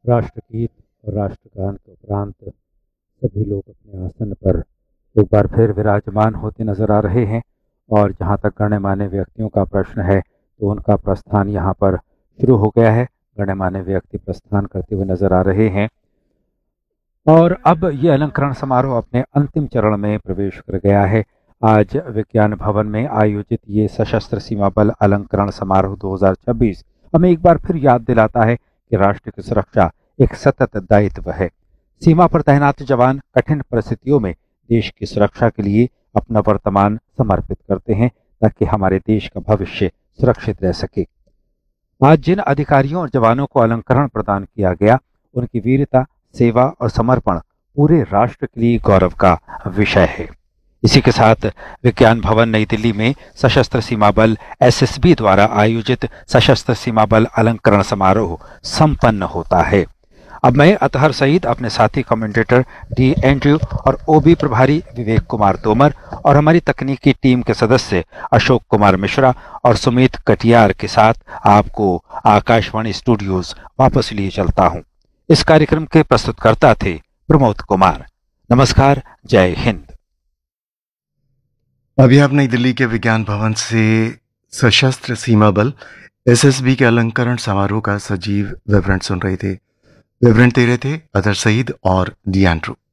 राष्ट्रगीत और राष्ट्रगान के उपरांत सभी लोग अपने आसन पर एक बार फिर विराजमान होते नजर आ रहे हैं। और जहाँ तक गण्यमान्य व्यक्तियों का प्रश्न है तो उनका प्रस्थान यहाँ पर शुरू हो गया है। गण्यमान्य व्यक्ति प्रस्थान करते हुए नजर आ रहे हैं और अब ये अलंकरण समारोह अपने अंतिम चरण में प्रवेश कर गया है। आज विज्ञान भवन में आयोजित ये सशस्त्र सीमा बल अलंकरण समारोह 2026 हमें एक बार फिर याद दिलाता है कि राष्ट्र की सुरक्षा एक सतत दायित्व है। सीमा पर तैनात जवान कठिन परिस्थितियों में देश की सुरक्षा के लिए अपना वर्तमान समर्पित करते हैं ताकि हमारे देश का भविष्य सुरक्षित रह सके। आज जिन अधिकारियों और जवानों को अलंकरण प्रदान किया गया, उनकी वीरता, सेवा और समर्पण पूरे राष्ट्र के लिए गौरव का विषय है। इसी के साथ विज्ञान भवन नई दिल्ली में सशस्त्र सीमा बल एसएसबी द्वारा आयोजित सशस्त्र सीमा बल अलंकरण समारोह संपन्न होता है। अब मैं अतहर सईद, अपने साथी कमेंटेटर डी एंड्रयू और ओबी प्रभारी विवेक कुमार तोमर और हमारी तकनीकी टीम के सदस्य अशोक कुमार मिश्रा और सुमित कटियार के साथ आपको आकाशवाणी स्टूडियोज वापस लिए चलता हूं। इस कार्यक्रम के प्रस्तुतकर्ता थे प्रमोद कुमार। नमस्कार, जय हिंद। अभी आप नई दिल्ली के विज्ञान भवन से सशस्त्र सीमा बल एसएसबी के अलंकरण समारोह का सजीव विवरण सुन रहे थे। विवरण दे रहे थे अतहर सईद और डी एंड्रू।